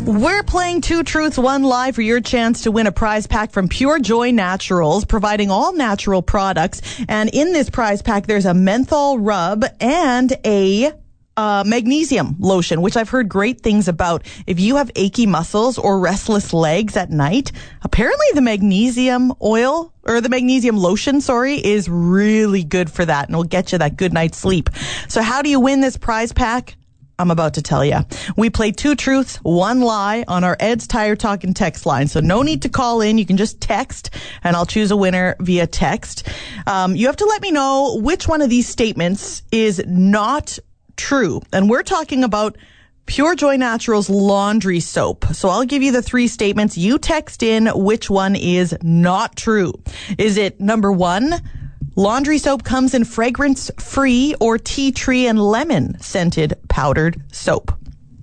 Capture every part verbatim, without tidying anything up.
We're playing Two Truths, One Lie for your chance to win a prize pack from Pure Joy Naturals, providing all natural products. And in this prize pack, there's a menthol rub and a uh, magnesium lotion, which I've heard great things about. If you have achy muscles or restless legs at night, apparently the magnesium oil or the magnesium lotion, sorry, is really good for that and will get you that good night's sleep. So how do you win this prize pack? I'm about to tell you. We play Two Truths, One Lie on our Ed's Tire Talk and text line. So no need to call in. You can just text, and I'll choose a winner via text. Um, you have to let me know which one of these statements is not true. And we're talking about Pure Joy Naturals laundry soap. So I'll give you the three statements. You text in which one is not true. Is it number one, laundry soap comes in fragrance-free or tea tree and lemon scented powdered soap?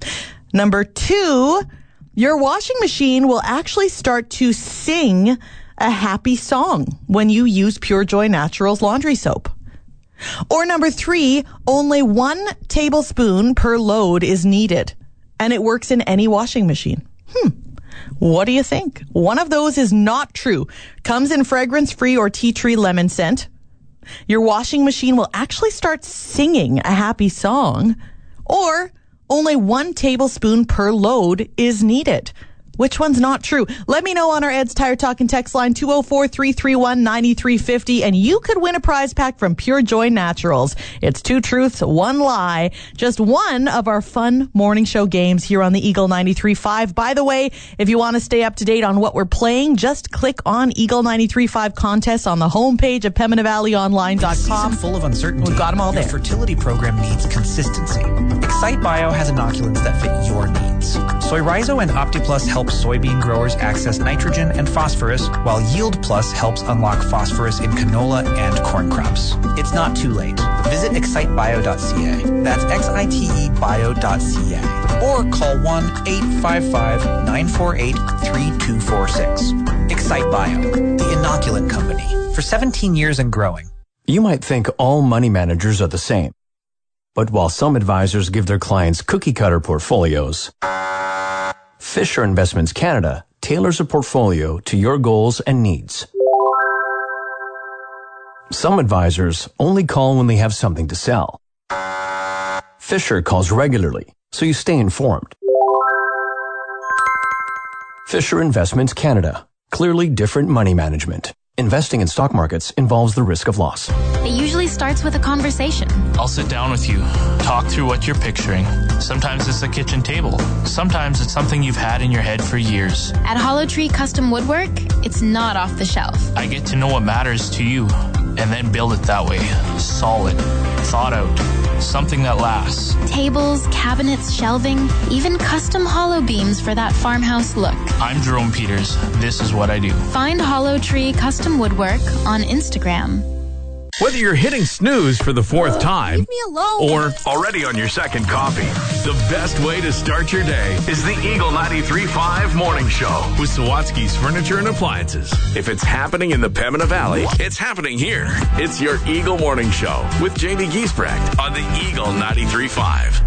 Number two, your washing machine will actually start to sing a happy song when you use Pure Joy Naturals laundry soap. Or number three, only one tablespoon per load is needed, and it works in any washing machine. Hmm. What do you think? One of those is not true. Comes in fragrance-free or tea tree lemon scent. Your washing machine will actually start singing a happy song. Or only one tablespoon per load is needed. Which one's not true? Let me know on our Ed's Tire Talk and text line two oh four, three three one, nine three five oh, and you could win a prize pack from Pure Joy Naturals. It's Two Truths, One Lie. Just one of our fun morning show games here on the Eagle ninety-three point five. By the way, if you want to stay up to date on what we're playing, just click on Eagle ninety-three point five contests on the homepage of Pembina Valley Online dot com. Full of uncertainty. We've got them all there. Your fertility program needs consistency. Excite Bio has inoculants that fit your needs. Soy Rhizo and OptiPlus help soybean growers access nitrogen and phosphorus, while Yield Plus helps unlock phosphorus in canola and corn crops. It's not too late. Visit excite bio dot c a. That's X I T E bio dot c a. Or call one eight five five, nine four eight, three two four six. Excite Bio, the inoculant company, for seventeen years and growing. You might think all money managers are the same. But while some advisors give their clients cookie-cutter portfolios, Fisher Investments Canada tailors a portfolio to your goals and needs. Some advisors only call when they have something to sell. Fisher calls regularly, so you stay informed. Fisher Investments Canada. Clearly different money management. Investing in stock markets involves the risk of loss. It usually starts with a conversation. I'll sit down with you, talk through what you're picturing. Sometimes it's a kitchen table. Sometimes it's something you've had in your head for years. At Hollow Tree Custom Woodwork, it's not off the shelf. I get to know what matters to you and then build it that way. Solid, thought out, something that lasts. Tables, cabinets, shelving, even custom hollow beams for that farmhouse look. I'm Jerome Peters. This is what I do. Find Hollow Tree Custom Woodwork on Instagram. Whether you're hitting snooze for the fourth time Leave me alone. or already on your second coffee, the best way to start your day is the Eagle ninety-three point five Morning Show with Sawatsky's Furniture and Appliances. If it's happening in the Pembina Valley, it's happening here. It's your Eagle Morning Show with Jamie Giesbrecht on the Eagle ninety-three point five.